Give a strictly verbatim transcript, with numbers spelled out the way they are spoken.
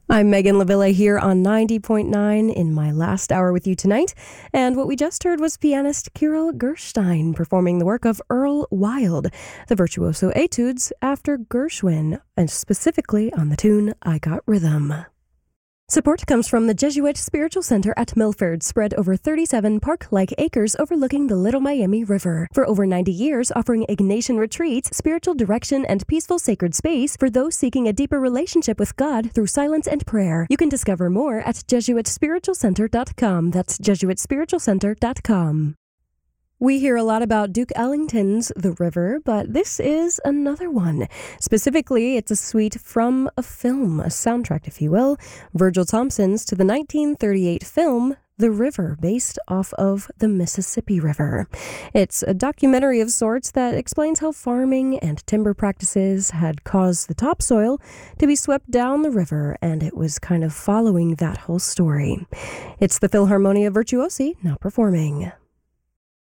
I'm Megan Lavilla here on ninety point nine in my last hour with you tonight. And what we just heard was pianist Kirill Gerstein performing the work of Earl Wild, the Virtuoso Etudes after Gershwin, and specifically on the tune I Got Rhythm. Support comes from the Jesuit Spiritual Center at Milford, spread over thirty-seven park-like acres overlooking the Little Miami River. For over ninety years, offering Ignatian retreats, spiritual direction, and peaceful sacred space for those seeking a deeper relationship with God through silence and prayer. You can discover more at jesuit spiritual center dot com. That's jesuit spiritual center dot com. We hear a lot about Duke Ellington's The River, but this is another one. Specifically, it's a suite from a film, a soundtrack, if you will, Virgil Thomson's to the nineteen thirty-eight film The River, based off of the Mississippi River. It's a documentary of sorts that explains how farming and timber practices had caused the topsoil to be swept down the river, and it was kind of following that whole story. It's the Philharmonia Virtuosi now performing.